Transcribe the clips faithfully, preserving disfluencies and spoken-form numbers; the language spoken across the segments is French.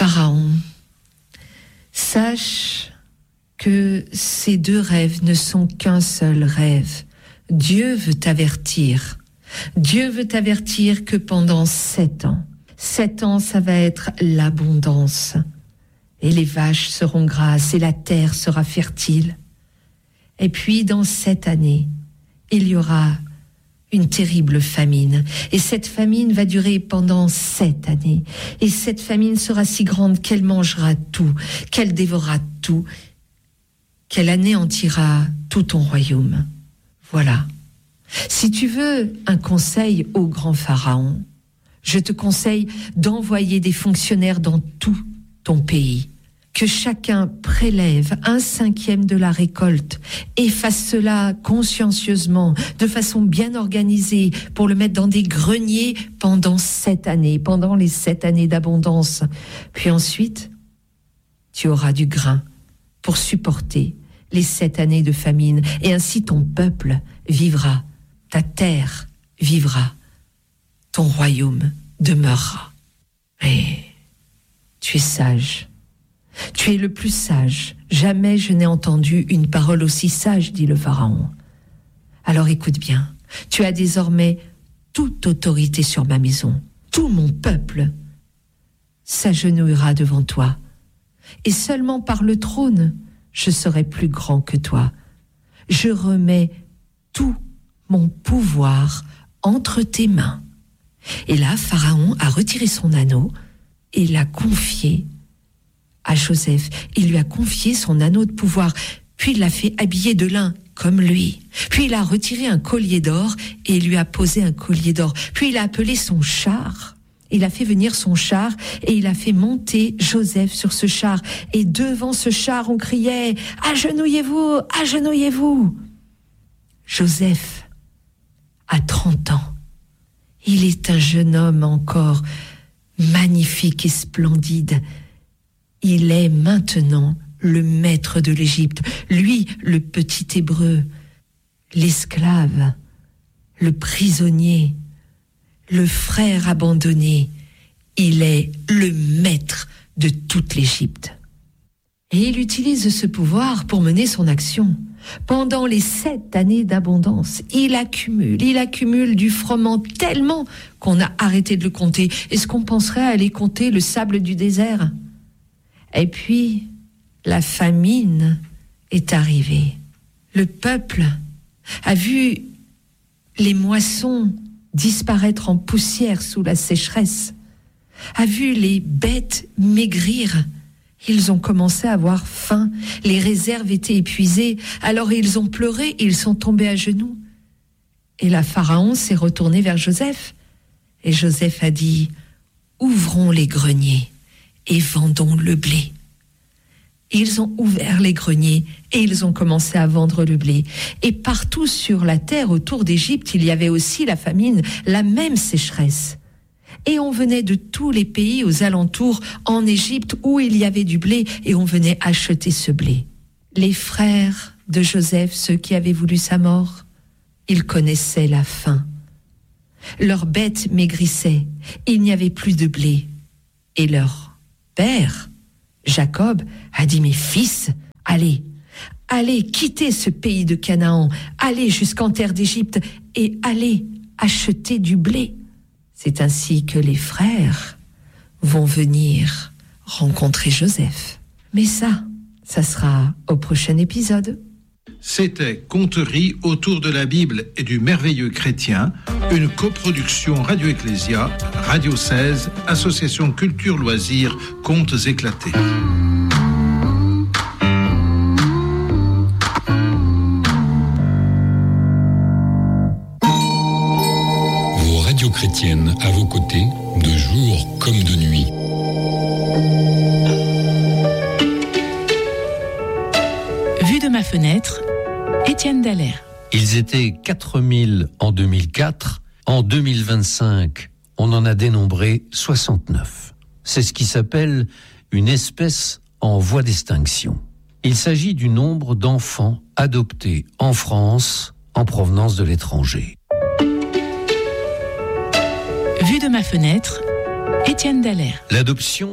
Pharaon, sache que ces deux rêves ne sont qu'un seul rêve. Dieu veut t'avertir. Dieu veut t'avertir que pendant sept ans, sept ans, ça va être l'abondance. Et les vaches seront grasses et la terre sera fertile. Et puis, dans cette année, il y aura une terrible famine. Et cette famine va durer pendant sept années. Et cette famine sera si grande qu'elle mangera tout, qu'elle dévorera tout, qu'elle anéantira tout ton royaume. Voilà. Si tu veux un conseil au grand Pharaon, je te conseille d'envoyer des fonctionnaires dans tout ton pays. Que chacun prélève un cinquième de la récolte et fasse cela consciencieusement, de façon bien organisée, pour le mettre dans des greniers pendant sept années, pendant les sept années d'abondance. Puis ensuite, tu auras du grain pour supporter les sept années de famine, et ainsi ton peuple vivra, ta terre vivra, ton royaume demeurera. Et tu es sage. Tu es le plus sage. Jamais je n'ai entendu une parole aussi sage, dit le Pharaon. Alors écoute bien, tu as désormais toute autorité sur ma maison. Tout mon peuple s'agenouillera devant toi. Et seulement par le trône, je serai plus grand que toi. Je remets tout mon pouvoir entre tes mains. Et là, Pharaon a retiré son anneau et l'a confié à Joseph. Il lui a confié son anneau de pouvoir, puis il l'a fait habiller de lin comme lui. Puis il a retiré un collier d'or et lui a posé un collier d'or. Puis il a appelé son char. Il a fait venir son char et il a fait monter Joseph sur ce char. Et devant ce char, on criait « Agenouillez-vous, agenouillez-vous » Joseph a trente ans. Il est un jeune homme encore magnifique et splendide. Il est maintenant le maître de l'Égypte, lui, le petit Hébreu, l'esclave, le prisonnier, le frère abandonné. Il est le maître de toute l'Égypte. Et il utilise ce pouvoir pour mener son action. Pendant les sept années d'abondance, il accumule, il accumule du froment tellement qu'on a arrêté de le compter. Est-ce qu'on penserait à aller compter le sable du désert ? Et puis, la famine est arrivée. Le peuple a vu les moissons disparaître en poussière sous la sécheresse, a vu les bêtes maigrir. Ils ont commencé à avoir faim, les réserves étaient épuisées, alors ils ont pleuré, ils sont tombés à genoux. Et la Pharaon s'est retournée vers Joseph, et Joseph a dit « Ouvrons les greniers et vendons le blé ». Ils ont ouvert les greniers et ils ont commencé à vendre le blé. Et partout sur la terre autour d'Égypte, il y avait aussi la famine, la même sécheresse. Et on venait de tous les pays aux alentours en Égypte où il y avait du blé et on venait acheter ce blé. Les frères de Joseph, ceux qui avaient voulu sa mort, ils connaissaient la faim. Leurs bêtes maigrissaient, il n'y avait plus de blé. Et leur père, Jacob, a dit « Mes fils, allez, allez, quittez ce pays de Canaan, allez jusqu'en terre d'Égypte et allez acheter du blé. » C'est ainsi que les frères vont venir rencontrer Joseph. Mais ça, ça sera au prochain épisode. C'était Conteries autour de la Bible et du merveilleux chrétien, une coproduction Radio Ecclésia, Radio seize, Association Culture Loisirs, Contes éclatés. Vos radios chrétiennes à vos côtés, de jour comme de nuit. Vue de ma fenêtre, Étienne Dallaire. Ils étaient quatre mille en deux mille quatre. En deux mille vingt-cinq, on en a dénombré soixante-neuf. C'est ce qui s'appelle une espèce en voie d'extinction. Il s'agit du nombre d'enfants adoptés en France en provenance de l'étranger. Vue de ma fenêtre, Étienne Dallaire. L'adoption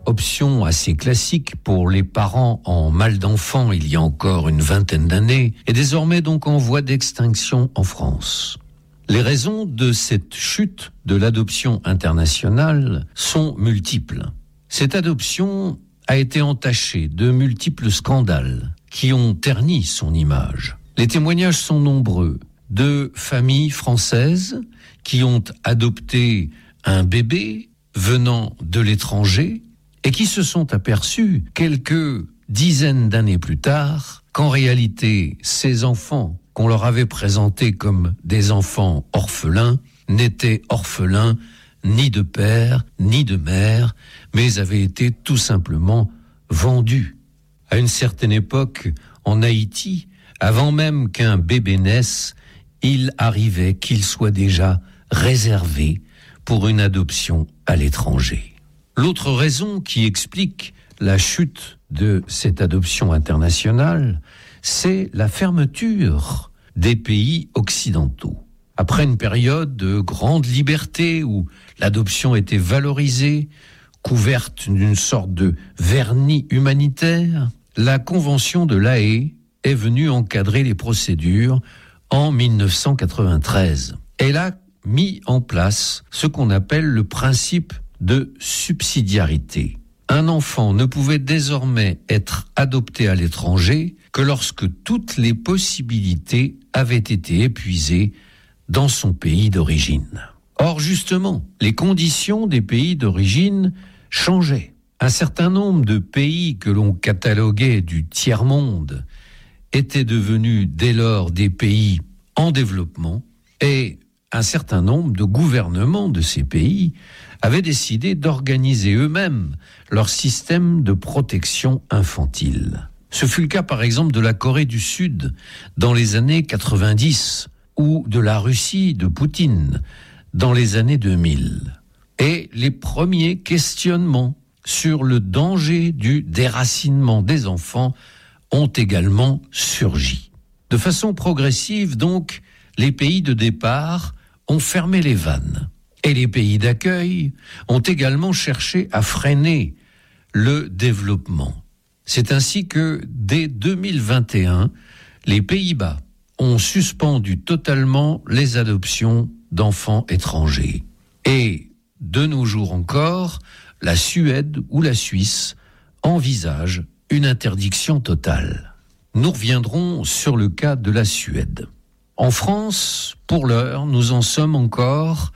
option assez classique pour les parents en mal d'enfant il y a encore une vingtaine d'années, est désormais donc en voie d'extinction en France. Les raisons de cette chute de l'adoption internationale sont multiples. Cette adoption a été entachée de multiples scandales qui ont terni son image. Les témoignages sont nombreux de familles françaises qui ont adopté un bébé venant de l'étranger et qui se sont aperçus quelques dizaines d'années plus tard qu'en réalité, ces enfants qu'on leur avait présentés comme des enfants orphelins n'étaient orphelins ni de père ni de mère, mais avaient été tout simplement vendus. À une certaine époque, en Haïti, avant même qu'un bébé naisse, il arrivait qu'il soit déjà réservé pour une adoption à l'étranger. L'autre raison qui explique la chute de cette adoption internationale, c'est la fermeture des pays occidentaux. Après une période de grande liberté où l'adoption était valorisée, couverte d'une sorte de vernis humanitaire, la Convention de La Haye est venue encadrer les procédures en mille neuf cent quatre-vingt-treize. Elle a mis en place ce qu'on appelle le principe de subsidiarité. Un enfant ne pouvait désormais être adopté à l'étranger que lorsque toutes les possibilités avaient été épuisées dans son pays d'origine. Or, justement, les conditions des pays d'origine changeaient. Un certain nombre de pays que l'on cataloguait du tiers-monde étaient devenus dès lors des pays en développement et un certain nombre de gouvernements de ces pays avaient décidé d'organiser eux-mêmes leur système de protection infantile. Ce fut le cas par exemple de la Corée du Sud dans les années quatre-vingt-dix ou de la Russie de Poutine dans les années deux mille. Et les premiers questionnements sur le danger du déracinement des enfants ont également surgi. De façon progressive donc, les pays de départ ont fermé les vannes. Et les pays d'accueil ont également cherché à freiner le développement. C'est ainsi que, dès deux mille vingt et un, les Pays-Bas ont suspendu totalement les adoptions d'enfants étrangers. Et, de nos jours encore, la Suède ou la Suisse envisagent une interdiction totale. Nous reviendrons sur le cas de la Suède. En France, pour l'heure, nous en sommes encore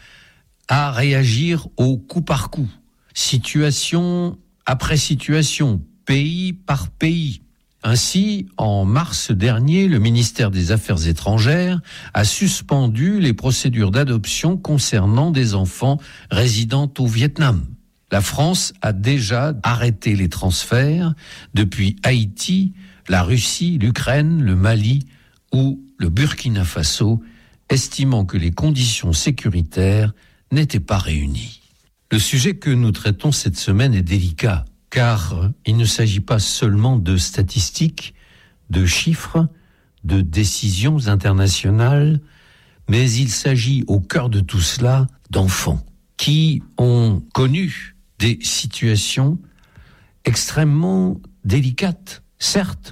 à réagir au coup par coup, situation après situation, pays par pays. Ainsi, en mars dernier, le ministère des Affaires étrangères a suspendu les procédures d'adoption concernant des enfants résidant au Vietnam. La France a déjà arrêté les transferts depuis Haïti, la Russie, l'Ukraine, le Mali ou le Burkina Faso, estimant que les conditions sécuritaires n'étaient pas réunies. Le sujet que nous traitons cette semaine est délicat, car il ne s'agit pas seulement de statistiques, de chiffres, de décisions internationales, mais il s'agit au cœur de tout cela d'enfants qui ont connu des situations extrêmement délicates. Certes,